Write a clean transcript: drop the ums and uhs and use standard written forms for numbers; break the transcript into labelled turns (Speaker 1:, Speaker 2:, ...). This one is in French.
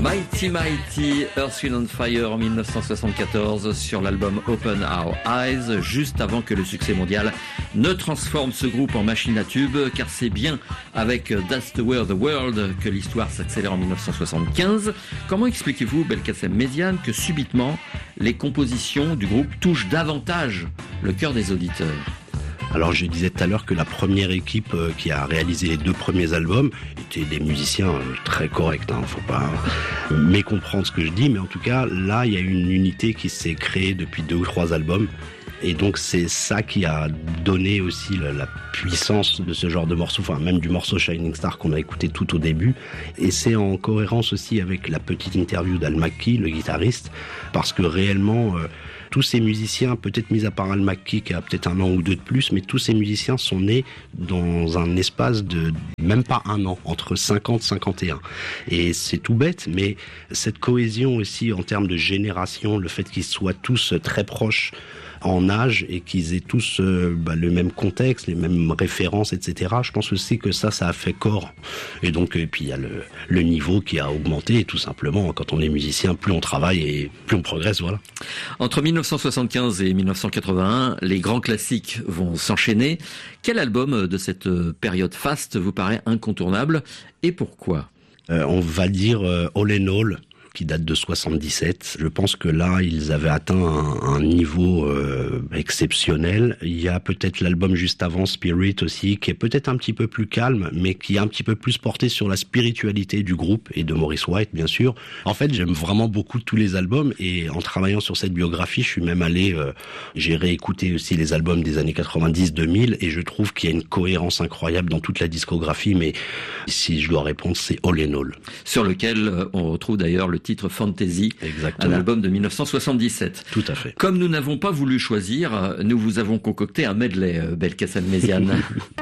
Speaker 1: Mighty Mighty, Earth, Wind and Fire en 1974 sur l'album Open Our Eyes, juste avant que le succès mondial ne transforme ce groupe en machine à tubes, car c'est bien avec That's the Way of the World que l'histoire s'accélère en 1975. Comment expliquez-vous, Belkacem Méziane, que subitement les compositions du groupe touchent davantage le cœur des auditeurs ?
Speaker 2: Alors je disais tout à l'heure que la première équipe qui a réalisé les 2 premiers albums étaient des musiciens très corrects, faut pas mécomprendre ce que je dis, mais en tout cas là il y a une unité qui s'est créée depuis 2 ou 3 albums. Et donc c'est ça qui a donné aussi la puissance de ce genre de morceau, enfin même du morceau Shining Star qu'on a écouté tout au début. Et c'est en cohérence aussi avec la petite interview d'Al McKee, le guitariste, parce que réellement tous ces musiciens, peut-être mis à part Al McKee qui a peut-être 1 an ou 2 de plus, mais tous ces musiciens sont nés dans un espace de même pas 1 an, entre 50 et 51. Et c'est tout bête, mais cette cohésion aussi en termes de génération, le fait qu'ils soient tous très proches en âge et qu'ils aient tous le même contexte, les mêmes références, etc. Je pense aussi que ça a fait corps. Et donc, et puis il y a le niveau qui a augmenté, et tout simplement, quand on est musicien, plus on travaille et plus on progresse, voilà.
Speaker 1: Entre 1975 et 1981, les grands classiques vont s'enchaîner. Quel album de cette période faste vous paraît incontournable et pourquoi ?
Speaker 2: On va dire All in All, qui date de 77. Je pense que là, ils avaient atteint un niveau exceptionnel. Il y a peut-être l'album juste avant, Spirit aussi, qui est peut-être un petit peu plus calme, mais qui est un petit peu plus porté sur la spiritualité du groupe et de Maurice White, bien sûr. En fait, j'aime vraiment beaucoup tous les albums, et en travaillant sur cette biographie, je suis même allé, j'ai réécouté aussi les albums des années 90-2000, et je trouve qu'il y a une cohérence incroyable dans toute la discographie, mais si je dois répondre, c'est All in All.
Speaker 1: Sur lequel on retrouve d'ailleurs le titre Fantasy,
Speaker 2: exactement,
Speaker 1: un album de 1977.
Speaker 2: Tout à fait.
Speaker 1: Comme nous n'avons pas voulu choisir, nous vous avons concocté un medley, Belkacem Méziane.